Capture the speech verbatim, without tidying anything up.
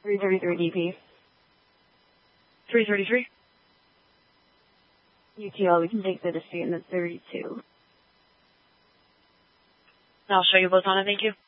three thirty-three D P. three thirty-three. U T L, we can take the dispute in the thirty-two. I'll show you both on it, thank you.